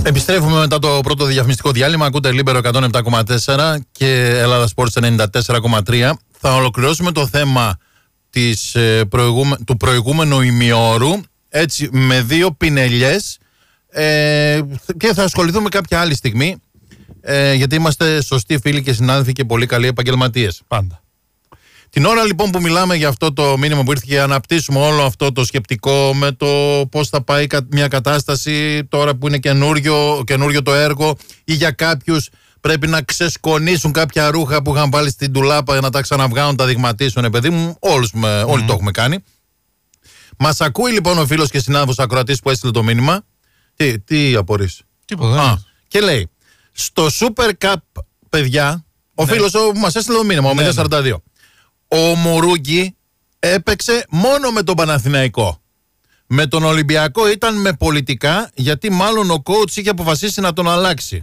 Επιστρέφουμε μετά το πρώτο διαφημιστικό διάλειμμα. Ακούτε Λίμπερο 107,4 και Ελλάδα Sports 94,3. Θα ολοκληρώσουμε το θέμα του προηγούμενου ημιώρου έτσι με δύο πινελιές και θα ασχοληθούμε κάποια άλλη στιγμή γιατί είμαστε σωστοί φίλοι και συνάδελφοι και πολύ καλοί επαγγελματίες. Πάντα. Την ώρα λοιπόν που μιλάμε για αυτό το μήνυμα που ήρθε και αναπτύσσουμε όλο αυτό το σκεπτικό με το πώς θα πάει μια κατάσταση τώρα που είναι καινούριο το έργο ή για κάποιους πρέπει να ξεσκονίσουν κάποια ρούχα που είχαν βάλει στην τουλάπα για να τα ξαναβγάνουν, τα δειγματίσουν, παιδί μου, όλοι το έχουμε κάνει. Μας ακούει λοιπόν ο φίλος και συνάδελφος ακροατής που έστειλε το μήνυμα. Τι απορείς? Τίποτα. Και λέει, στο Super Cup, παιδιά, ο φίλος που μας έστειλε το μήνυμα, ο 042. Ο Μουρούγκη έπαιξε μόνο με τον Παναθηναϊκό. Με τον Ολυμπιακό ήταν με πολιτικά, γιατί μάλλον ο coach είχε αποφασίσει να τον αλλάξει.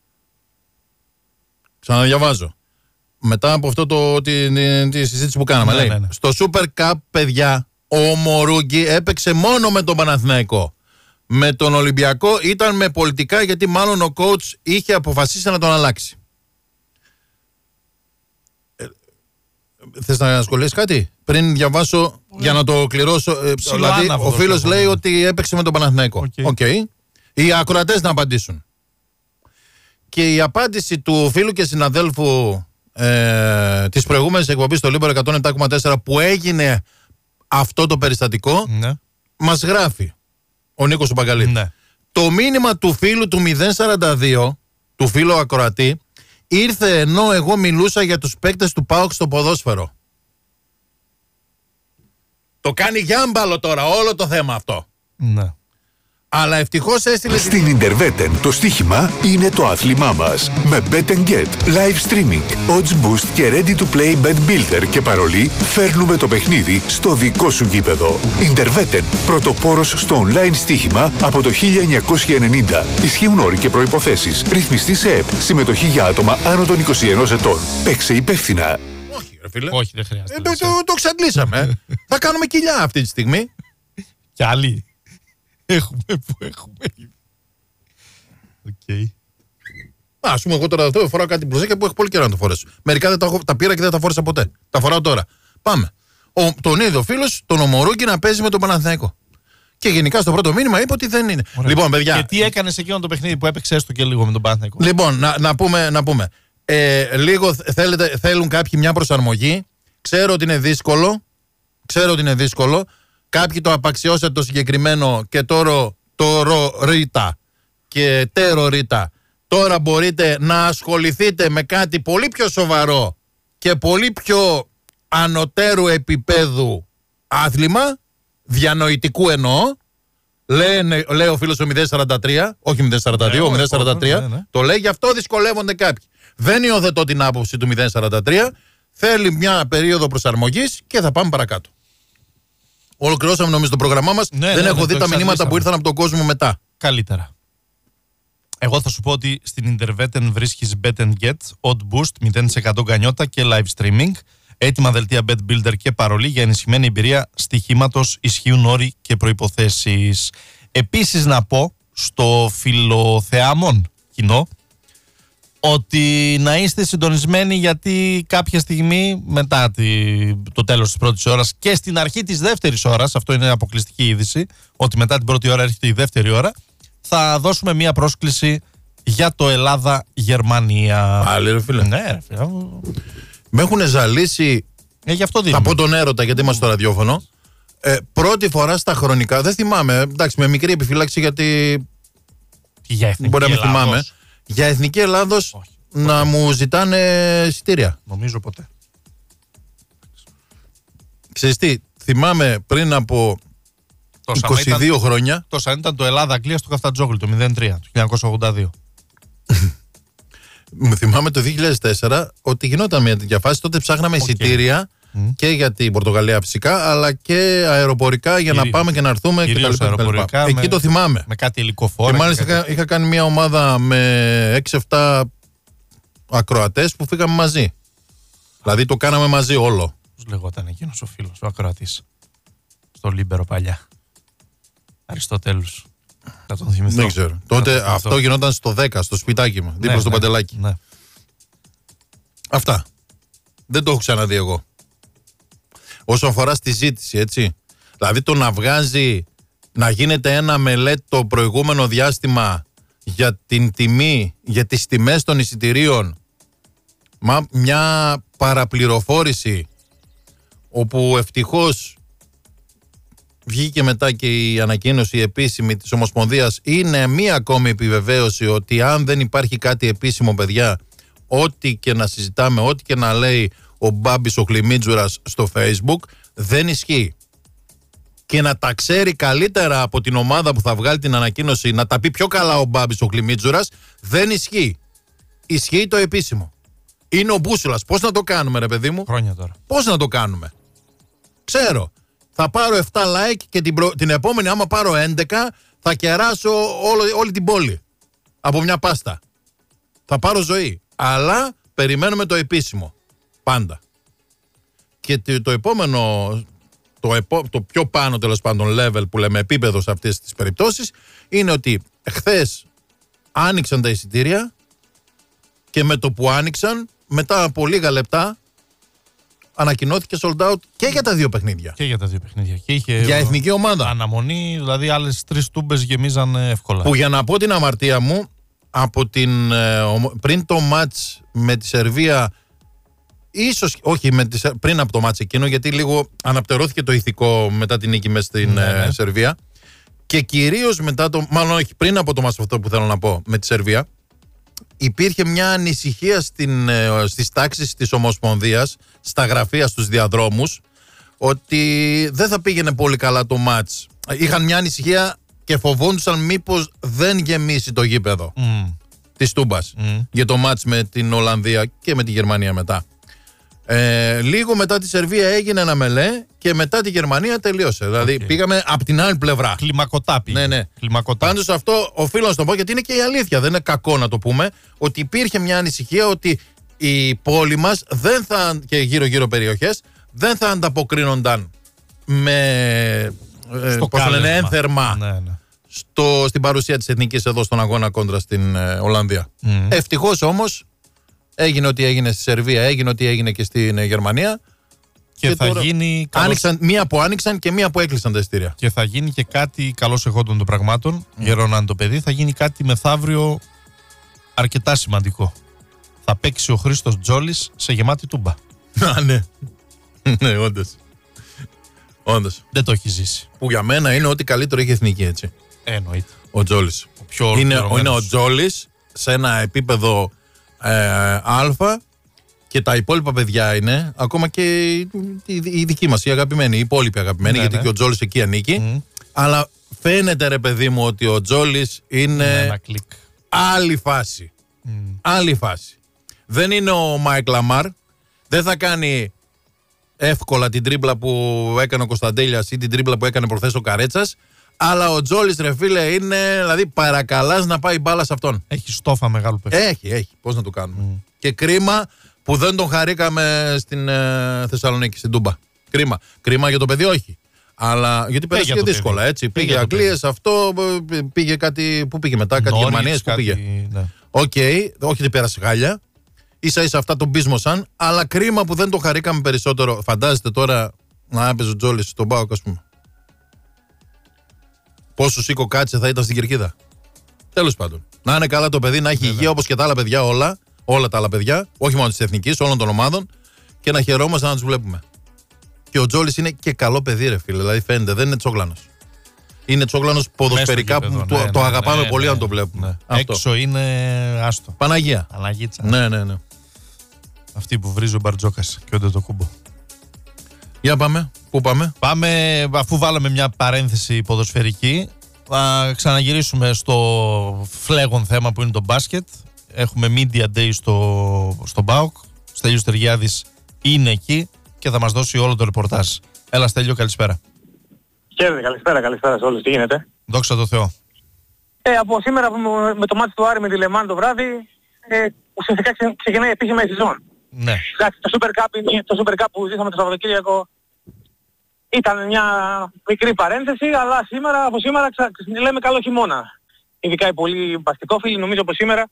Ξαναδιαβάζω. Μετά από αυτό τη συζήτηση που κάναμε. Λέει, στο Super Cup, παιδιά, ο Μουρούγκη έπαιξε μόνο με τον Παναθηναϊκό. Με τον Ολυμπιακό ήταν με πολιτικά, γιατί μάλλον ο coach είχε αποφασίσει να τον αλλάξει. Θες να σχολιάσεις κάτι πριν διαβάσω για να το κληρώσω? Δηλαδή ο φίλος λέει ότι έπαιξε με τον Παναθηναϊκό. Okay. Οι ακροατές να απαντήσουν. Και η απάντηση του φίλου και συναδέλφου της προηγούμενης εκπομπής στο Λίμπερο 107,4 που έγινε αυτό το περιστατικό, μας γράφει ο Νίκος ο Παγκαλίτης. Το μήνυμα του φίλου του 042, του φίλου ακροατή, ήρθε ενώ εγώ μιλούσα για τους παίκτες του ΠΑΟΚ στο ποδόσφαιρο. Το κάνει γιάμπαλο τώρα όλο το θέμα αυτό. Ναι. Αλλά ευτυχώς έστειλε... Στην Interveten το στοίχημα είναι το άθλημά μας. Με Bet & Get, live streaming, odds boost και ready to play bet builder και παρολί φέρνουμε το παιχνίδι στο δικό σου γήπεδο. Interveten, πρωτοπόρος στο online στοίχημα από το 1990. Ισχύουν όροι και προϋποθέσεις. Ρυθμιστή σε ΕΠ. Συμμετοχή για άτομα άνω των 21 ετών. Παίξε υπεύθυνα. Όχι, ρε φίλε. Όχι, δεν χρειάζεται. Το ξαντλήσαμε. Θα κάνουμε κοιλιά αυτή τη στιγμή. Κι άλλοι. Έχουμε που έχουμε. Οκ. Ας πούμε, εγώ τώρα αυτό φοράω κάτι μπλουζάκια που έχω πολύ καιρό να το φορέσω. Μερικά δεν τα πήρα και δεν τα φόρεσα ποτέ. Τα φοράω τώρα. Πάμε. Τον είδε ο φίλος, τον Ομορούκη, να παίζει με τον Παναθηναϊκό. Και γενικά στο πρώτο μήνυμα είπε ότι δεν είναι. Ωραία. Λοιπόν, παιδιά. Και τι έκανε σε εκείνο το παιχνίδι που έπαιξε έστω και λίγο με τον Παναθηναϊκό? Λοιπόν, να πούμε. Λίγο θέλουν κάποιοι μια προσαρμογή. Ξέρω ότι είναι δύσκολο. Κάποιοι το απαξιώσατε το συγκεκριμένο και τώρα ρίτα και ρίτα. Τώρα μπορείτε να ασχοληθείτε με κάτι πολύ πιο σοβαρό και πολύ πιο ανωτέρου επίπεδου άθλημα, διανοητικού εννοώ. Λέει ο φίλος ο 043, όχι 042, 043, το λέει, γι' αυτό δυσκολεύονται κάποιοι. Δεν υιοθετώ την άποψη του 043, θέλει μια περίοδο προσαρμογής και θα πάμε παρακάτω. Ολοκληρώσαμε νομίζω το πρόγραμμά μας. Δεν έχω δει τα μηνύματα που ήρθαν από τον κόσμο μετά. Καλύτερα. Εγώ θα σου πω ότι στην Interveten βρίσκεις Bet & Get, Odd Boost, 0% γκανιότα και live streaming. Έτοιμα δελτία Bet Builder και παρολί για ενισχυμένη εμπειρία στοιχήματος, ισχύουν όροι και προϋποθέσεις. Επίσης να πω στο φιλοθεάμον κοινό ότι να είστε συντονισμένοι, γιατί κάποια στιγμή μετά το τέλος της πρώτης ώρας και στην αρχή της δεύτερης ώρας, αυτό είναι αποκλειστική είδηση, ότι μετά την πρώτη ώρα έρχεται η δεύτερη ώρα, θα δώσουμε μία πρόσκληση για το Ελλάδα-Γερμανία. Πάλι ρε φίλε. Ναι ρε φίλε. Με έχουν ζαλίσει από τον έρωτα, γιατί είμαστε στο ραδιόφωνο. Πρώτη φορά στα χρονικά, δεν θυμάμαι, εντάξει, με μικρή επιφύλαξη, γιατί μπορεί να μην θυμάμαι. Για Εθνική Ελλάδος να μου ζητάνε εισιτήρια. Νομίζω ποτέ. Ξέρεις τι, θυμάμαι πριν από 22 χρόνια. Τόσα ήταν το Ελλάδα-Αγγλία στο Καφτατζόγλου το 03, το 1982. Θυμάμαι το 2004 ότι γινόταν μια τέτοια φάση. Τότε ψάχναμε εισιτήρια και για την Πορτογαλία φυσικά, αλλά και αεροπορικά για να πάμε και να έρθουμε κτλ. Εκεί το θυμάμαι. Με κάτι υλικοφόρα. Και μάλιστα είχα κάνει μια ομάδα με 6-7 ακροατές που φύγαμε μαζί. Δηλαδή το κάναμε μαζί όλο. Πώς λεγόταν εκείνος ο φίλος, ο ακροατής? Στο Λίμπερο παλιά. Αριστοτέλους. Θα τον θυμηθώ. Δεν ξέρω. Τότε αυτό γινόταν στο 10, στο σπιτάκι μου, δίπλα στο Παντελάκι. Ναι. Αυτά. Δεν το έχω ξαναδεί εγώ. Όσον αφορά στη ζήτηση, έτσι. Δηλαδή το να βγάζει, να γίνεται ένα μελέτ το προηγούμενο διάστημα για την τιμή, για τις τιμές των εισιτηρίων, μια παραπληροφόρηση όπου ευτυχώς βγήκε μετά και η ανακοίνωση επίσημη της Ομοσπονδίας. Είναι μία ακόμη επιβεβαίωση ότι αν δεν υπάρχει κάτι επίσημο, παιδιά, ό,τι και να συζητάμε, ό,τι και να λέει ο Μπάμπης ο Χλιμίτζουρας στο Facebook, δεν ισχύει. Και να τα ξέρει καλύτερα από την ομάδα που θα βγάλει την ανακοίνωση, να τα πει πιο καλά ο Μπάμπης ο Χλιμίτζουρας, δεν ισχύει. Ισχύει το επίσημο. Είναι ο Μπούσουλας. Πώς να το κάνουμε, ρε παιδί μου? Χρόνια τώρα. Πώς να το κάνουμε? Ξέρω. Θα πάρω 7 like και την επόμενη, άμα πάρω 11, θα κεράσω όλη την πόλη. Από μια πάστα. Θα πάρω ζωή. Αλλά περιμένουμε το επίσημο. Πάντα. Και το επόμενο, το πιο πάνω τέλος πάντων level που λέμε επίπεδο σε αυτές τις περιπτώσεις, είναι ότι χθες άνοιξαν τα εισιτήρια και με το που άνοιξαν, μετά από λίγα λεπτά, ανακοινώθηκε sold out και για τα δύο παιχνίδια. Και για τα δύο παιχνίδια. Και είχε για εθνική ομάδα. Αναμονή, δηλαδή άλλες 3 τούμπες γεμίζαν εύκολα. Που για να πω την αμαρτία μου, πριν το μάτς με τη Σερβία, ίσως, όχι πριν από το μάτς εκείνο, γιατί λίγο αναπτερώθηκε το ηθικό μετά την νίκη μέσα στην Σερβία, και κυρίως μάλλον όχι, πριν από το μάτς αυτό που θέλω να πω με τη Σερβία, υπήρχε μια ανησυχία στις τάξεις της Ομοσπονδίας, στα γραφεία, στους διαδρόμους, ότι δεν θα πήγαινε πολύ καλά το μάτς. Είχαν μια ανησυχία και φοβόντουσαν μήπως δεν γεμίσει το γήπεδο της Τούμπας για το μάτς με την Ολλανδία και με τη Γερμανία μετά. Λίγο μετά τη Σερβία έγινε ένα μελέ και μετά τη Γερμανία τελείωσε. Δηλαδή πήγαμε από την άλλη πλευρά. Κλιμακωτά πήγε. Ναι. Πάντως αυτό οφείλω να το πω, γιατί είναι και η αλήθεια. Δεν είναι κακό να το πούμε. Ότι υπήρχε μια ανησυχία ότι η πόλη μας και γύρω-γύρω περιοχές δεν θα ανταποκρίνονταν με ένθερμα στην παρουσία της εθνικής εδώ στον αγώνα κόντρα στην Ολλανδία. Ευτυχώς όμως έγινε ό,τι έγινε στη Σερβία, έγινε ό,τι έγινε και στην Γερμανία. Και θα γίνει. Μία που άνοιξαν και μία που έκλεισαν τα εισιτήρια. Και θα γίνει και κάτι, καλώς εχόντων των πραγμάτων, γερόναν το παιδί, θα γίνει κάτι μεθαύριο αρκετά σημαντικό. Θα παίξει ο Χρήστος Τζόλης σε γεμάτη Τούμπα. Ναι. Ναι, όντως. Δεν το έχει ζήσει. Που για μένα είναι ό,τι καλύτερο έχει εθνική, έτσι. Εννοείται. Ο Τζόλης. Είναι ο Τζόλης σε ένα επίπεδο α, και τα υπόλοιπα παιδιά είναι, ακόμα και οι δικοί μας, οι αγαπημένοι, οι υπόλοιποι αγαπημένοι, γιατί και ο Τζόλης εκεί ανήκει. Αλλά φαίνεται, ρε παιδί μου, ότι ο Τζόλης είναι ένα κλικ. Άλλη φάση. Άλλη φάση. Δεν είναι ο Μάικ Λαμάρ. Δεν θα κάνει εύκολα την τρίπλα που έκανε ο Κωνσταντέλιας ή την τρίπλα που έκανε προχθές ο Καρέτσας. Αλλά ο Τζόλης, ρε φίλε, είναι, δηλαδή παρακαλάς να πάει μπάλα σε αυτόν. Έχει στόφα μεγάλο παιχνίδι. Έχει. Πώς να το κάνουμε. Και κρίμα που δεν τον χαρήκαμε στην Θεσσαλονίκη, στην Τούμπα. Κρίμα για το παιδί, όχι. Αλλά γιατί πέρασε και δύσκολα, έτσι. Πήγε Αγγλίες, αυτό, πήγε κάτι. Πού πήγε μετά, κάτι Γερμανίες, πού πήγε. Οκ, όχι ότι πέρασε χάλια. Ίσα-ίσα αυτά τον πείσμωσαν, αλλά κρίμα που δεν τον χαρήκαμε περισσότερο. Φαντάζεστε τώρα να έπαιζε ο Τζόλης στον ΠΑΟΚ, ας πούμε. Πόσο σήκω κάτσε θα ήταν στην κερκίδα. Τέλος πάντων. Να είναι καλά το παιδί, να έχει υγεία όπως και τα άλλα παιδιά, όλα τα άλλα παιδιά, όχι μόνο της εθνικής, όλων των ομάδων, και να χαιρόμαστε να τους βλέπουμε. Και ο Τζόλης είναι και καλό παιδί, ρε φίλε. Δηλαδή φαίνεται, δεν είναι τσόγλανος. Είναι τσόγλανος ποδοσφαιρικά που το αγαπάμε πολύ να το βλέπουμε. Έξω είναι άστο. Παναγία. Παναγίτσα. Ναι. Αυτή που βρίζει ο Μπαρτζόκας και ο Ντετοκούμπο. Για πάμε. Πού πάμε? Πάμε, αφού βάλαμε μια παρένθεση ποδοσφαιρική, θα ξαναγυρίσουμε στο φλέγον θέμα που είναι το μπάσκετ. Έχουμε Media Day στο ΠΑΟΚ. Στέλιος Τεργιάδης είναι εκεί και θα μας δώσει όλο το ρεπορτάζ. Έλα Στέλιο, καλησπέρα. Χαίρετε, καλησπέρα σε όλους. Τι γίνεται? Δόξα τω Θεώ. Από σήμερα με το μάτι του Άρη με τη Λεμάν το βράδυ, ουσιαστικά ξεκινάει επίσημα η σεζόν. Ναι. Το Super Cup που ζήσαμε το Σαββατοκύριακο Ήταν μια μικρή παρένθεση, αλλά από σήμερα λέμε καλό χειμώνα. Ειδικά οι πολλοί μπασκετόφιλοι, νομίζω πως σήμερα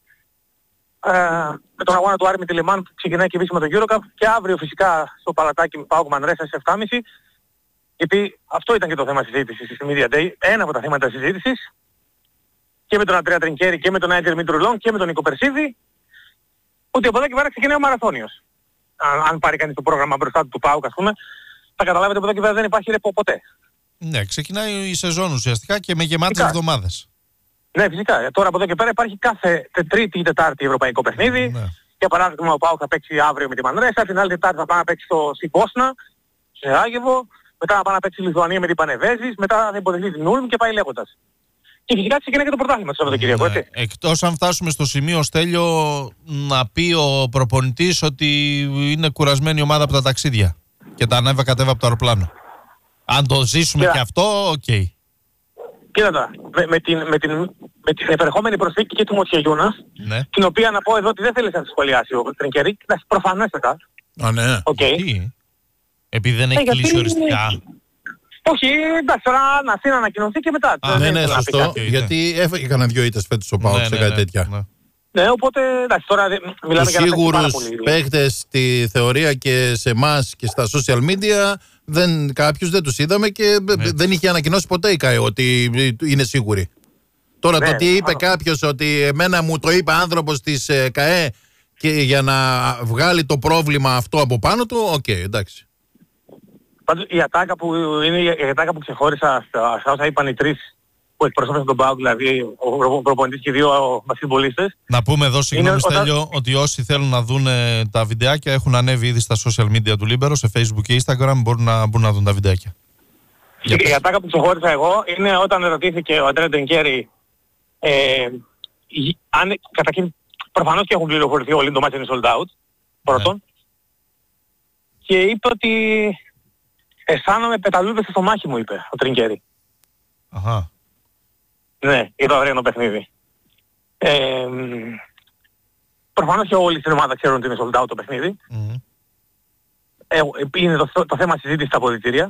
με τον αγώνα του Άρη με τη Λεμάν που ξεκινάει και επίσημα το EuroCup και αύριο φυσικά στο παλατάκι με ΠΑΟΚ Μανρέσα στις 7.30, γιατί αυτό ήταν και το θέμα συζήτησης στη Media Day, ένα από τα θέματα συζήτησης και με τον Αντρέα Τρινκέρι και με τον Άιτζερ Μητρουλόν και με τον Νίκο Περσίδη, ότι από εδώ και πέρα ξεκινάει ο μαραθώνιος. Αν πάρει κανείς το πρόγραμμα μπροστά του ΠΑΟΚ, ας πούμε, θα καταλάβετε από εδώ και πέρα δεν υπάρχει ρεπό ποτέ. Ναι, ξεκινάει η σεζόν ουσιαστικά και με γεμάτες εβδομάδες. Ναι, φυσικά. Τώρα από εδώ και πέρα υπάρχει κάθε Τρίτη ή Τετάρτη ευρωπαϊκό παιχνίδι. Ναι. Για παράδειγμα, ο ΠΑΟΚ θα παίξει αύριο με τη Μανρέσα, την άλλη Τετάρτη θα πάει να παίξει στη Βόσνα, σε Άγεβο, μετά θα πάει να παίξει η Λιθουανία με την Πανεβέζης, μετά θα υποδεχθεί την Ούλμ και πάει λέγοντας. Και φυσικά ξεκινάει και το πρωτάθλημα το Σαββατοκύριακο, έτσι. Εκτός αν φτάσουμε στο σημείο, Στέλιο, να πει ο προπονητής ότι είναι κουρασμένη η ομάδα από τα ταξίδια και τα ανέβα-κατέβα από το αεροπλάνο. Αν το ζήσουμε και αυτό, οκ. Κοίτα τώρα, με την επερχόμενη προσθήκη και του Μοτσιαγιούνα, ναι, την οποία να πω εδώ ότι δεν θέλει να τη σχολιάσει ο Τρινκέρι, προφανέστατα. Α, ναι. Okay. Επειδή δεν έχει κλείσει οριστικά. Όχι, εντάξει, τώρα να ανακοινωθεί και μετά. Ναι, σωστό. Γιατί έκαναν 2 ήττες φέτος ο ΠΑΟΚ σε κάτι τέτοια. Ναι, οπότε εντάξει, τώρα μιλάμε για σίγουρους παίχτες στη θεωρία και σε εμάς και στα social media, κάποιους δεν τους είδαμε και δεν είχε ανακοινώσει ποτέ η ΚΑΕ ότι είναι σίγουροι. Τώρα το τι είπε κάποιος ότι εμένα μου το είπε άνθρωπος της ΚΑΕ και για να βγάλει το πρόβλημα αυτό από πάνω του, οκ, εντάξει. Πάντως η ατάκα που ξεχώρισα στα όσα είπαν οι τρεις που εκπροσώπησαν τον ΠΑΟΚ, δηλαδή ο προπονητής και οι 2 μπασκετμπολίστες. Να πούμε εδώ, συγγνώμη Στέλιο, ότι όσοι θέλουν να δουν τα βιντεάκια έχουν ανέβει ήδη στα social media του Λίμπερο, σε Facebook και Instagram, μπορούν να δουν τα βιντεάκια. Η ατάκα που ξεχώρισα εγώ είναι όταν ρωτήθηκε ο Αντρέα Τρινκέρι αν καταρχήν προφανώς και έχουν πληροφορηθεί όλοι, το μάτι είναι sold out, πρώτον, και είπε ότι αισθάνομαι πεταλούδες στο μάχη μου, είπε ο Τρινκέρι. Αχα. Ναι, για το αυριανό παιχνίδι. Προφανώς και όλοι στην ομάδα ξέρουν ότι είναι sold out το παιχνίδι. Είναι το θέμα συζήτησης στα αποδυτήρια.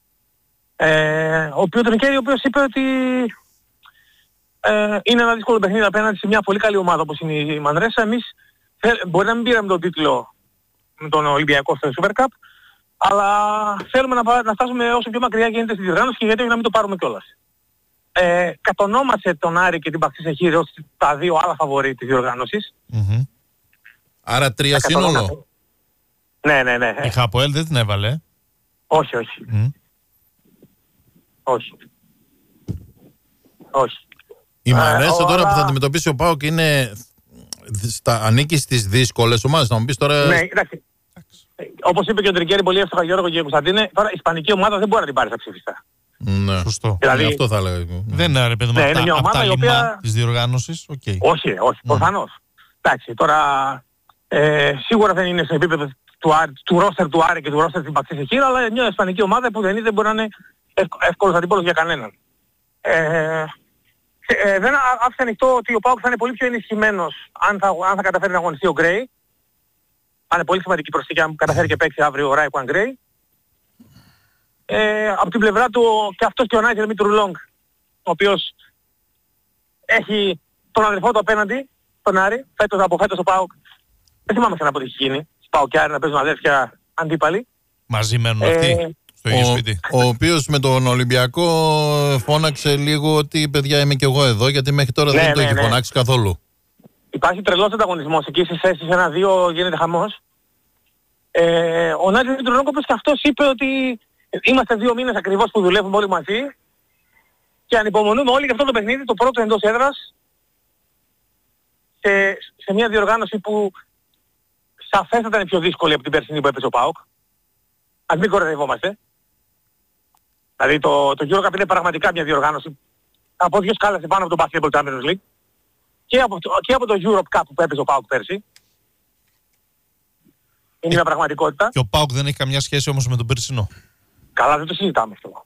Ο οποίος είπε ότι είναι ένα δύσκολο παιχνίδι απέναντι σε μια πολύ καλή ομάδα όπως είναι η Μανρέσα. Εμείς μπορεί να μην πήραμε τον τίτλο με τον Ολυμπιακό στο Super Cup, αλλά θέλουμε να φτάσουμε όσο πιο μακριά γίνεται στη διοργάνωση και γιατί να μην το πάρουμε κιόλας. Κατονόμασε τον Άρη και την Παξίς Εχήρη ως τα 2 άλλα φαβορί της διοργάνωσης. Άρα 3 σύνολο. Ναι. Η Χαποέλ δεν την έβαλε. Όχι. Η Μανρέσα τώρα που θα αντιμετωπίσει ο ΠΑΟΚ ανήκει στις δύσκολες ομάδες. Να μου πεις τώρα... Ναι, εντάξει. Όπως είπε και ο Τρινκέρι πολύ εύστοχα, Γιώργο και Κωνσταντίνε, τώρα η ισπανική ομάδα δεν μπορεί να την πάρει στα ψήφιστα. Ναι, σωστό. Δηλαδή, αυτό θα έλεγα. Δεν είναι ρε παιδί μου από τα λιμά της διοργάνωσης. Όχι, προφανώς. Εντάξει, τώρα σίγουρα δεν είναι σε επίπεδο του ρόστερ του Άρη και του ρόστερ της Παξίς Εχήρη, αλλά μια ισπανική ομάδα που δεν μπορεί να είναι εύκολος αντίπολος για κανέναν. Δεν άφησε ανοιχτό ότι ο ΠΑΟΚ θα είναι πολύ πιο ενισχυμένος αν θα καταφέρει να αγωνιστεί ο Γκρέι. Θα είναι πολύ σημαντική προσθήκη αν καταφέρει και παίξει αύριο ο Ράικουαν Γκρέι. Από την πλευρά του και αυτός και ο Νάιτζερ Μητρουλόγκ, ο οποίος έχει τον αδερφό του απέναντι, τον Άρη, από φέτος ο ΠΑΟΚ. Δεν θυμάμαι ξανά από τη γίνει, ΠΑΟΚ και Άρη να παίζουν αδέρφια αντίπαλοι. Μαζί μένουν αυτοί. Ο οποίος με τον Ολυμπιακό φώναξε λίγο ότι παιδιά είμαι και εγώ εδώ, γιατί μέχρι τώρα δεν το έχει φωνάξει καθόλου. Υπάρχει τρελός ανταγωνισμός εκεί στις θέσεις 1-2 γίνεται χαμός. Ο Νάιτζερ Μητρουλόγκ όπως και αυτός είπε ότι είμαστε 2 μήνες ακριβώς που δουλεύουμε όλοι μαζί και ανυπομονούμε όλοι για αυτό το παιχνίδι, το πρώτο εντός έδρας, σε μια διοργάνωση που σαφέστατα είναι πιο δύσκολη από την περσινή που έπαιζε ο ΠΑΟΚ. Ας μην κοροϊδευόμαστε. Δηλαδή το EuroCup είναι πραγματικά μια διοργάνωση από 2 σκάλες πάνω από το Basketball Champions League και από το Europe Cup που έπαιζε ο ΠΑΟΚ πέρσι. Είναι μια πραγματικότητα. Και ο ΠΑΟΚ δεν έχει καμιά σχέση όμως με τον περσινό. Καλά, δεν το συζητάμε αυτό.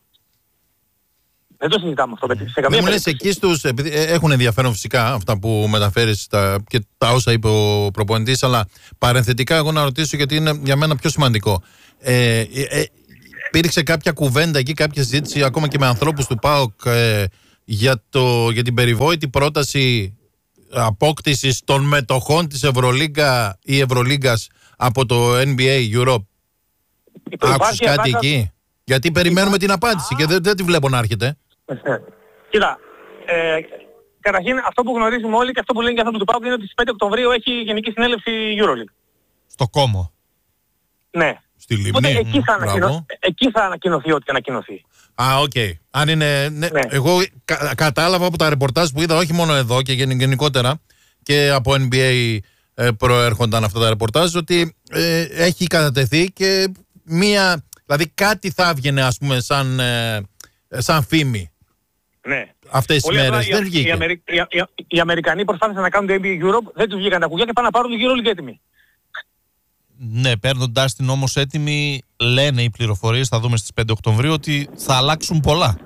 Δεν μου λες εκεί επειδή έχουν ενδιαφέρον φυσικά αυτά που μεταφέρεις και τα όσα είπε ο προπονητής, αλλά παρενθετικά εγώ να ρωτήσω γιατί είναι για μένα πιο σημαντικό. Υπήρξε κάποια κουβέντα εκεί, κάποια συζήτηση ακόμα και με ανθρώπους του ΠΑΟΚ για την περιβόητη πρόταση απόκτησης των μετοχών της Ευρωλίγκα ή Ευρωλίγκας από το NBA Europe. Άκουσες κάτι εκεί? Γιατί περιμένουμε την απάντηση και δεν τη βλέπω να έρχεται. Κοίτα, καταρχήν αυτό που γνωρίζουμε όλοι και αυτό που λένε και αυτό του ΠΑΟΚ είναι ότι στις 5 Οκτωβρίου έχει Γενική Συνέλευση Euroleague. Στο Κόμο. Ναι. Στη Λιμνή. Οπότε εκεί θα ανακοινωθεί ό,τι ανακοινωθεί. Οκ. Αν είναι. Ναι. Εγώ κατάλαβα από τα ρεπορτάζ που είδα, όχι μόνο εδώ και γενικότερα και από NBA προέρχονταν αυτά τα ρεπορτάζ, ότι έχει κατατεθεί και μία. Δηλαδή κάτι θα έβγαινε, ας πούμε, σαν φήμη. Ναι. Αυτές τις μέρες. Δεν βγήκε. Οι Αμερικανοί προσπάθησαν να κάνουν το NBA Europe, δεν τους βγήκαν τα κουγιά και πάνε να πάρουν το Euroleague έτοιμοι. Ναι, παίρνοντας την όμως έτοιμη, λένε οι πληροφορίες, θα δούμε στις 5 Οκτωβρίου, ότι θα αλλάξουν πολλά.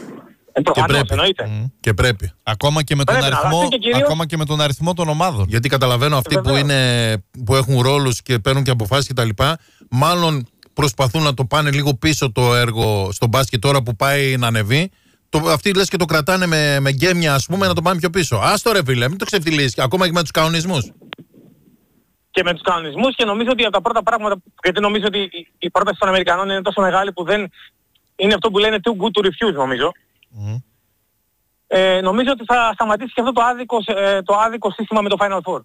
Και πρέπει. Ακόμα και με τον αριθμό των ομάδων. Γιατί καταλαβαίνω αυτοί που έχουν ρόλους και παίρνουν και αποφάσεις κτλ. Μάλλον προσπαθούν να το πάνε λίγο πίσω το έργο στο μπάσκετ τώρα που πάει να ανεβεί. Αυτοί λες και το κρατάνε με γκέμια, ας πούμε, να το πάνε πιο πίσω. Άστο ρε φίλε, μην το ξεφτυλίσεις, ακόμα και με τους κανονισμούς. Και με τους κανονισμούς, και νομίζω ότι από τα πρώτα πράγματα, γιατί νομίζω ότι η πρόταση των Αμερικανών είναι τόσο μεγάλη που δεν είναι αυτό που λένε too good to refuse, νομίζω. Νομίζω ότι θα σταματήσει και αυτό το άδικο σύστημα με το Final Four.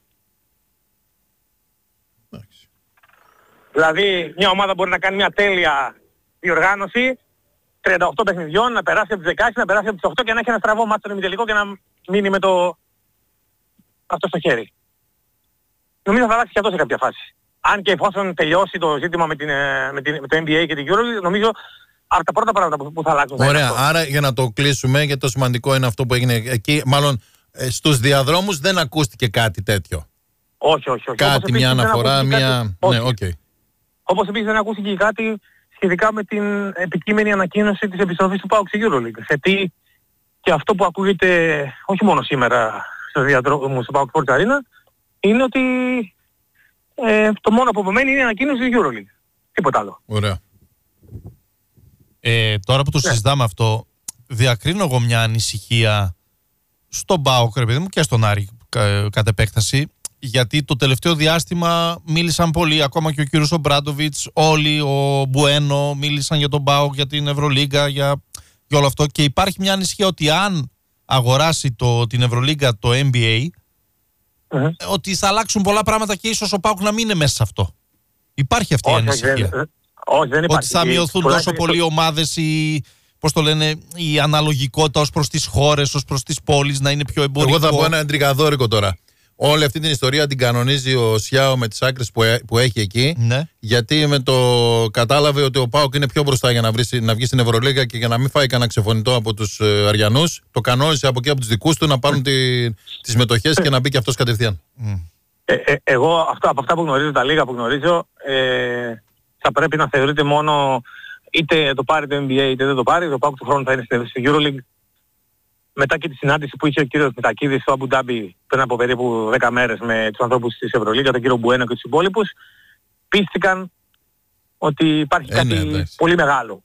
Δηλαδή μια ομάδα μπορεί να κάνει μια τέλεια διοργάνωση 38 παιχνιδιών, να περάσει από τις 16, να περάσει από τις 8 και να έχει ένα στραβό μάτι στον ημιτελικό και να μείνει με αυτό στο χέρι. Νομίζω θα αλλάξει και αυτό σε κάποια φάση. Αν και εφόσον τελειώσει το ζήτημα με το NBA και την Euroleague, νομίζω από τα πρώτα πράγματα που θα αλλάξουν. Ωραία, άρα για να το κλείσουμε, γιατί το σημαντικό είναι αυτό που έγινε εκεί, μάλλον στους διαδρόμους δεν ακούστηκε κάτι τέτοιο. Όχι. Κάτι, μια αναφορά, μια... Ναι, okay. Όπως επίσης δεν ακούστηκε κάτι σχετικά με την επικείμενη ανακοίνωση της επιστροφής του ΠΑΟΚ στη Euroleague. Γιατί και αυτό που ακούγεται όχι μόνο σήμερα στους διαδρόμους του ΠΑΟΚ Sports Arena είναι ότι το μόνο που απομένει είναι η ανακοίνωση της Euroleague. Τίποτα άλλο. Ωραία. Τώρα που το συζητάμε αυτό, διακρίνω εγώ μια ανησυχία στον ΠΑΟΚ, ρε παιδί μου, και στον Άρη κατ' επέκταση, γιατί το τελευταίο διάστημα μίλησαν πολύ, ακόμα και ο κύριος Ομπράντοβιτς, όλοι, ο Μπουένο, μίλησαν για τον ΠΑΟΚ, για την Ευρωλίγκα, για όλο αυτό, και υπάρχει μια ανησυχία ότι αν αγοράσει την Ευρωλίγκα το NBA, ότι θα αλλάξουν πολλά πράγματα και ίσως ο ΠΑΟΚ να μην είναι μέσα σε αυτό. Υπάρχει αυτή η ανησυχία. Όχι, δεν υπάρχει. Ότι θα μειωθούν τόσο πολλοί ομάδες, η αναλογικότητα ως προς τις χώρες, ως προς τις πόλεις να είναι πιο εμπορικό. Εγώ θα πω ένα εντρικαδόρικο τώρα. Όλη αυτή την ιστορία την κανονίζει ο Σιάο με τις άκρες που έχει εκεί. Ναι. Γιατί κατάλαβε ότι ο ΠΑΟΚ είναι πιο μπροστά για να βγει στην Ευρωλίγα και για να μην φάει κανένα ξεφωνητό από τους Αριανούς. Το κανόνισε από εκεί από τους δικούς του να πάρουν τις μετοχές και να μπει και αυτός κατευθείαν. Εγώ από αυτά που γνωρίζω, τα λίγα που γνωρίζω, θα πρέπει να θεωρείται μόνο είτε το πάρει το NBA είτε δεν το πάρει. Το ΠΑΟΚ του χρόνου θα είναι στη Euroleague. Μετά και τη συνάντηση που είχε ο κύριος Μητακίδης στο Αμπου Ντάμπι πριν από περίπου 10 μέρες με τους ανθρώπους της Ευρωλίγα, τον κύριο Μπουένο και τους υπόλοιπους, πίστηκαν ότι υπάρχει κάτι πολύ μεγάλο.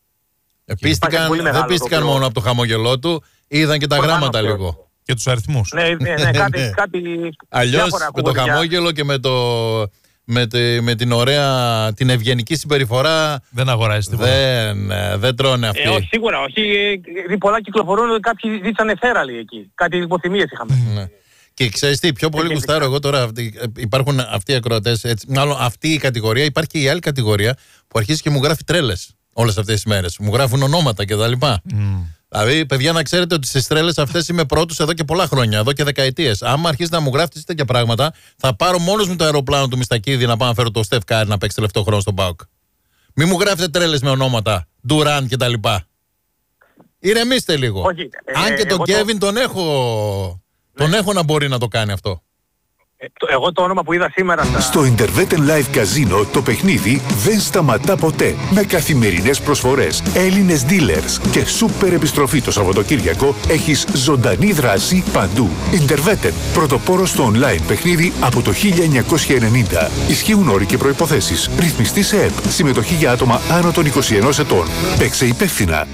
Δεν πίστηκαν μόνο από το χαμόγελό του, είδαν και τα γράμματα λίγο. Και τους αριθμούς. Ναι, κάτι αλλιώς με το χαμόγελο και με την ωραία, την ευγενική συμπεριφορά δεν αγοράζει τίποτα. Δεν τρώνε αυτοί. Όχι, σίγουρα όχι. Πολλά κυκλοφορούν ότι κάποιοι ζήτησαν θέραλοι εκεί. Κάτι υποθυμίες είχαμε. Ναι. Και ξέρεις τι, πιο πολύ γουστάρω εγώ τώρα, υπάρχουν αυτοί οι ακροατές, μάλλον αυτή η κατηγορία, υπάρχει και η άλλη κατηγορία που αρχίζει και μου γράφει τρέλες όλες αυτές τις μέρες. Μου γράφουν ονόματα κτλ. Δηλαδή, παιδιά, να ξέρετε ότι στις τρέλες αυτές είμαι πρώτος εδώ και πολλά χρόνια, εδώ και δεκαετίες. Άμα αρχίσει να μου γράφετε τέτοια πράγματα, θα πάρω μόνος μου το αεροπλάνο του Μιστακίδη να πάω να φέρω το Στεφ Κάρι να παίξει τελευταίο χρόνο στον ΠΑΟΚ. Μην μου γράφετε τρέλες με ονόματα, Ντουράν κτλ. Ηρεμήστε λίγο. Όχι, αν και τον Κέβιν τον έχω να μπορεί να το κάνει αυτό. Εγώ το όνομα που είδα σήμερα Στο Interveten Live Casino το παιχνίδι δεν σταματά ποτέ. Με καθημερινές προσφορές, Έλληνες dealers και σούπερ επιστροφή το Σαββατοκύριακο έχεις ζωντανή δράση παντού. Interveten, πρωτοπόρος στο online παιχνίδι από το 1990. Ισχύουν όροι και προϋποθέσεις. Ρυθμιστή σε ΕΠ. Συμμετοχή για άτομα άνω των 21 ετών. Παίξε υπεύθυνα.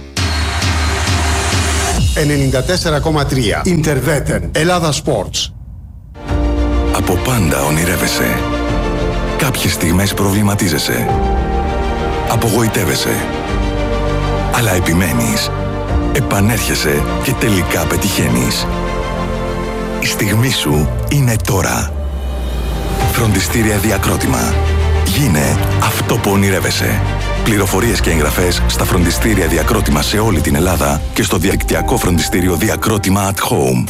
94,3 Interveten Ελλάδα Sports. Από πάντα ονειρεύεσαι. Κάποιες στιγμές προβληματίζεσαι. Απογοητεύεσαι. Αλλά επιμένεις. Επανέρχεσαι και τελικά πετυχαίνεις. Η στιγμή σου είναι τώρα. Φροντιστήρια Διακρότημα. Γίνε αυτό που ονειρεύεσαι. Πληροφορίες και εγγραφές στα φροντιστήρια Διακρότημα σε όλη την Ελλάδα και στο διαδικτυακό φροντιστήριο Διακρότημα at Home.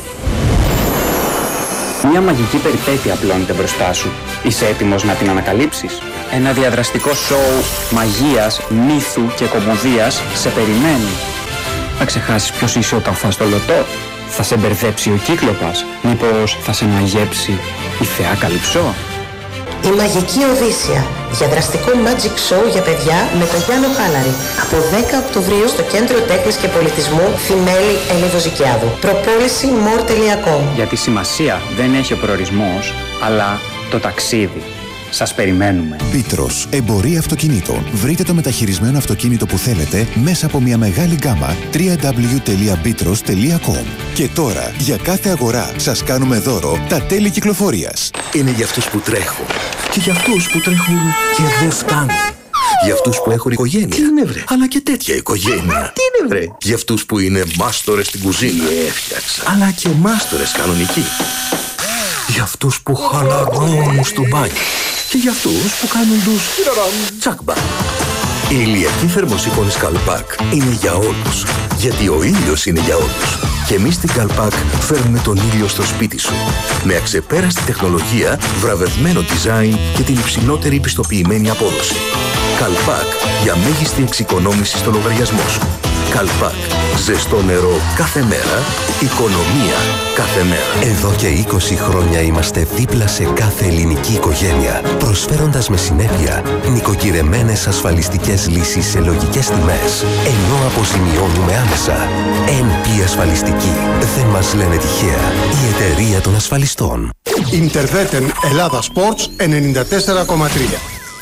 Μια μαγική περιπέτεια απλώνεται μπροστά σου. Είσαι έτοιμος να την ανακαλύψεις? Ένα διαδραστικό σοου μαγείας, μύθου και κομμωδίας σε περιμένει. Θα ξεχάσεις ποιος είσαι όταν φας το λωτό? Θα σε μπερδέψει ο Κύκλοπας? Μήπως θα σε μαγέψει η Θεά Καλυψό? Η Μαγική Οδύσσεια. Διαδραστικό magic show για παιδιά με τον Γιάννο Χάλαρη. Από 10 Οκτωβρίου στο Κέντρο Τέχνης και Πολιτισμού Θημέλη Ελιδοζικιάδου. Προπόληση more.com. Γιατί σημασία δεν έχει ο προορισμός, αλλά το ταξίδι. Σας περιμένουμε. Πίτρος, εμπορία αυτοκινήτων. Βρείτε το μεταχειρισμένο αυτοκίνητο που θέλετε μέσα από μια μεγάλη γκάμα www.bitros.com. Και τώρα, για κάθε αγορά, σας κάνουμε δώρο τα τέλη κυκλοφορίας. Είναι για αυτούς που τρέχουν και για αυτούς που τρέχουν και δεν φτάνουν. Για αυτούς που έχουν οικογένεια. Τι είναι βρε? Αλλά και τέτοια οικογένεια. Τι είναι βρε? Για αυτούς που είναι μάστορες στην κουζίνα. Έφτιαξα. Αλλά και μάστορες κανονικοί. Για αυτούς που χαλαρώνουν στο μπάνιο. Και για αυτούς που κάνουν τους τσάκμπα. Η ηλιακή θερμοσύφωνη Καλπάκ είναι για όλους. Γιατί ο ήλιος είναι για όλους. Και εμείς στην Καλπάκ φέρνουμε τον ήλιο στο σπίτι σου. Με αξεπέραστη τεχνολογία, βραβευμένο design και την υψηλότερη πιστοποιημένη απόδοση. Καλπάκ για μέγιστη εξοικονόμηση στο λογαριασμό σου. Καλπάκ. Ζεστό νερό κάθε μέρα, οικονομία κάθε μέρα. Εδώ και 20 χρόνια είμαστε δίπλα σε κάθε ελληνική οικογένεια, προσφέροντας με συνέπεια νοικοκυρεμένες ασφαλιστικές λύσεις σε λογικές τιμές, ενώ αποζημιώνουμε άμεσα. NP Ασφαλιστική. Δεν μας λένε τυχαία. Η εταιρεία των ασφαλιστών. Interveten Ελλάδα Sports 94,3.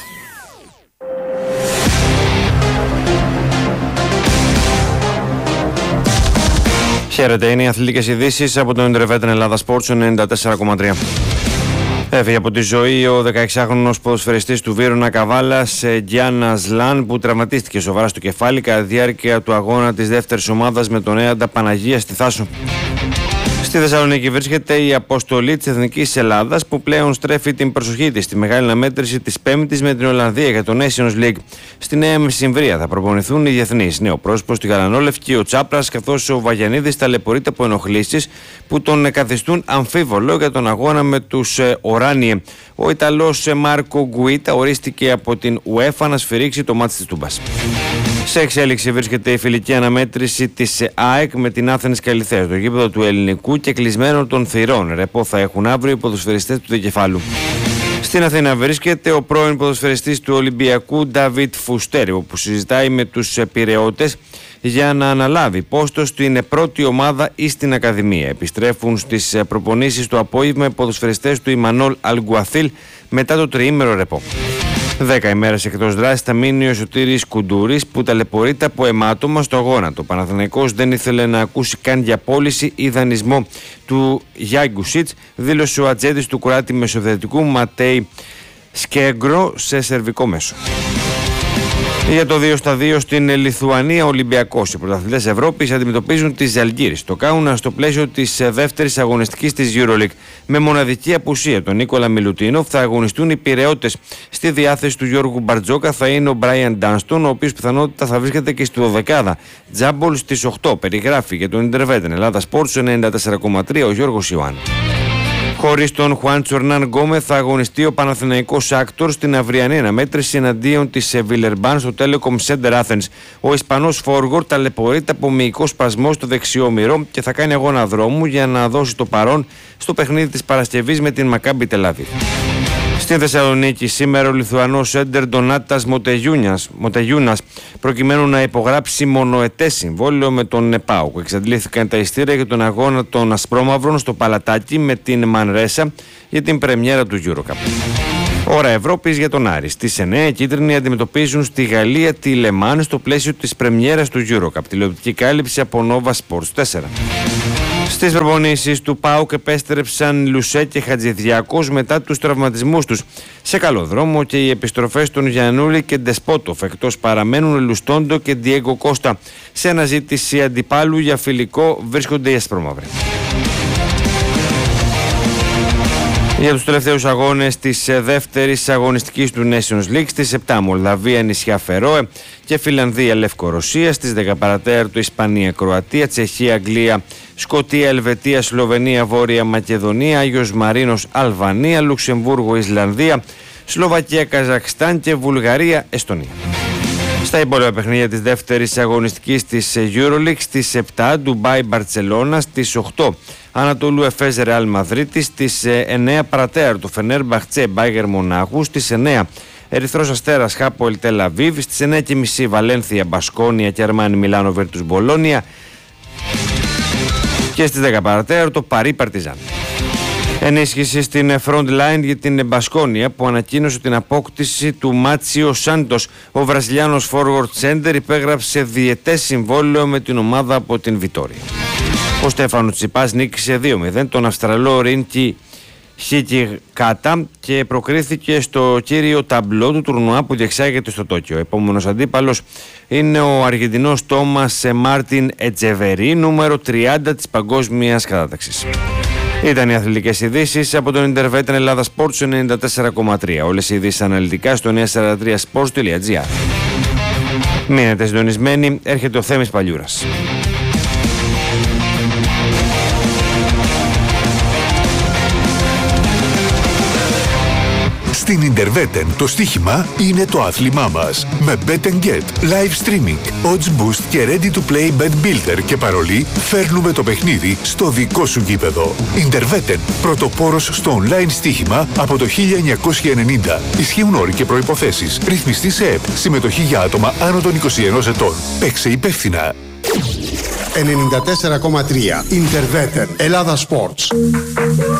Χαίρετε, είναι οι αθλητικές ειδήσεις από το Interveten Ελλάδα Sports 94,3. Έφυγε από τη ζωή ο 16χρονος ποδοσφαιριστής του Βύρωνα Καβάλας, Γιάννας Λαν, που τραυματίστηκε σοβαρά στο κεφάλι κατά τη διάρκεια του αγώνα της δεύτερης ομάδας με τον Έαντα Παναγία στη Θάσο. Στη Θεσσαλονίκη βρίσκεται η αποστολή της Εθνικής Ελλάδας, που πλέον στρέφει την προσοχή της στη μεγάλη αναμέτρηση της Πέμπτης με την Ολλανδία για το Nations League. Στη Νέα Μεσημβρία θα προπονηθούν οι διεθνείς. Νέο πρόσωπο στη Γαλανόλευκη ο Τσάπρας, καθώς ο Βαγιανίδης ταλαιπωρείται από ενοχλήσεις που τον καθιστούν αμφίβολο για τον αγώνα με τους Οράνιε. Ο Ιταλός Μάρκο Γκουίτα ορίστηκε από την UEFA να σφυρίξει το μάτς της Τούμπας. Σε εξέλιξη βρίσκεται η φιλική αναμέτρηση της ΑΕΚ με την Άθενες Καλυθέα, το γήπεδο του Ελληνικού και κλεισμένο των θυρών. Ρεπό θα έχουν αύριο οι ποδοσφαιριστές του Δικεφάλου. Στην Αθήνα βρίσκεται ο πρώην ποδοσφαιριστής του Ολυμπιακού Νταβίτ Φουστέρη, που συζητάει με τους Πειραιώτες για να αναλάβει πόστο στην πρώτη ομάδα ή στην Ακαδημία. Επιστρέφουν στις προπονήσεις το απόγευμα οι ποδοσφαιριστές του Ιμανόλ Αλγκουαθίλ μετά το τριήμερο ρεπό. 10 ημέρες εκτός δράσης θα μείνει ο Σωτήρης Κουντούρης, που ταλαιπωρείται από αιμάτωμα στο αγώνα. Το Παναθηναϊκός δεν ήθελε να ακούσει καν για πώληση ή δανεισμό του Γιάγκουσιτς, δήλωσε ο ατζέντης του Κράτη Μεσοβιετικού Ματέι Σκέγκρο σε σερβικό μέσο. Για το 2-2 στην Λιθουανία, ο Ολυμπιακός. Οι πρωταθλητές Ευρώπης αντιμετωπίζουν τη Ζαλγκίρις. Το κάνουν στο πλαίσιο της δεύτερης αγωνιστικής της EuroLeague. Με μοναδική απουσία τον Νίκολα Μιλουτίνοφ θα αγωνιστούν οι Πειραιώτες. Στη διάθεση του Γιώργου Μπαρτζόκα θα είναι ο Μπράιαν Ντάνστον, ο οποίος πιθανότητα θα βρίσκεται και στη 12η. Τζάμπολ στις 8. Περιγράφει για τον Interveten Ελλάδα Sports 94,3 ο Γιώργος Ιωάννη. Χωρίς τον Χουάντσο Ερνάν Γκόμεθ θα αγωνιστεί ο Παναθηναϊκός Άκτορ στην αυριανή αναμέτρηση εναντίον της Βιλερμπάν στο Telecom Center Athens. Ο Ισπανός φόργορ ταλαιπωρείται από μυϊκό σπασμό στο δεξιό μυρό και θα κάνει αγώνα δρόμου για να δώσει το παρόν στο παιχνίδι της Παρασκευής με την Μακάμπι Τελ-Αβίβ. Στην Θεσσαλονίκη σήμερα ο Λιθουανός έντερ Ντονάτας Μοτεγιούνας προκειμένου να υπογράψει μονοετές συμβόλαιο με τον ΠΑΟΚ. Εξαντλήθηκαν τα ειστήρια για τον αγώνα των Ασπρόμαυρων στο Παλατάκι με την Μανρέσα για την πρεμιέρα του EuroCup. Ώρα Ευρώπης για τον Άρη. Στις 9 οι κίτρινοι αντιμετωπίζουν στη Γαλλία τη Λεμάν στο πλαίσιο της πρεμιέρας του EuroCup. Τηλεοπτική κάλυψη από Nova Sports 4. Στις προπονήσεις του ΠΑΟΚ επέστρεψαν Λουσέ και Χατζηδιάκος μετά τους τραυματισμούς τους. Σε καλό δρόμο και οι επιστροφές των Γιαννούλη και Ντεσπότοφ, εκτός παραμένουν Λουστόντο και Ντιέγκο Κώστα. Σε αναζήτηση αντιπάλου για φιλικό βρίσκονται οι Ασπρόμαυροι. Για τους τελευταίους αγώνες της δεύτερης αγωνιστικής του Nations League στις 7 Μολδαβία, νησιά Φερόε και Φιλανδία, Λευκορωσία, στις 10 παρατέταρτο Ισπανία, Κροατία, Τσεχία, Αγγλία, Σκωτία, Ελβετία, Σλοβενία, Βόρεια Μακεδονία, Άγιος Μαρίνος, Αλβανία, Λουξεμβούργο, Ισλανδία, Σλοβακία, Καζακστάν και Βουλγαρία, Εστονία. Στα υπόλοιπα παιχνίδια της δεύτερης αγωνιστικής της EuroLeague στις 7 Ντουμπάι, Μπαρτσελώνα, στις 8 Ανατολού Εφές Ρεάλ Μαδρίτης, στις 9 παρατέταρτο Φενέρμπαχτσε Μπάγερ Μονάχου, στις 9 Ερυθρός Αστέρας Χάπολ Τελ-Αβίβ, στις 9:30 Βαλένθια Μπασκόνια και Αρμάνι Μιλάνο Βέρτους Μπολόνια και στις 10 παρατέταρτο Παρί Παρτιζάν. Ενίσχυση στην front line για την Μπασκόνια που ανακοίνωσε την απόκτηση του Μάτσιο Σάντος. Ο Βραζιλιάνος forward center υπέγραψε διετές συμβόλαιο με την ομάδα από την Βιτόρια. Ο Στέφανο Τσιπάς νίκησε 2-0 τον Αυστραλό Ρίνκι Χικικάτα και προκρίθηκε στο κύριο ταμπλό του τουρνουά που διεξάγεται στο Τόκιο. Ο επόμενος αντίπαλος είναι ο Αργεντινός Τόμας Μάρτιν Ετζεβερί, νούμερο 30 της παγκόσμιας κατάταξης. Ήταν οι αθλητικές ειδήσεις από τον Intervetin Ελλάδα Sports 94,3. Όλες οι ειδήσεις αναλυτικά στο 943sports.gr. Μείνετε συντονισμένοι, έρχεται ο Θέμης Παλιούρας. Στην Intervetin το στοίχημα είναι το άθλημά μας. Με Bet & Get, live streaming, odds boost και ready to play bet builder και παρολί φέρνουμε το παιχνίδι στο δικό σου γήπεδο. Intervetin, πρωτοπόρος στο online στοίχημα από το 1990. Ισχύουν όροι και προϋποθέσεις. Ρυθμιστή σε ΕΠ. Συμμετοχή για άτομα άνω των 21 ετών. Παίξε υπεύθυνα. 94,3 Intervetin Ελλάδα Sports.